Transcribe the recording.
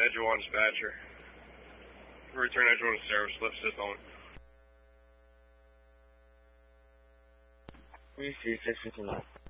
Edge 1 dispatcher. Return Edge 1 to service, lift assist on. We see 659.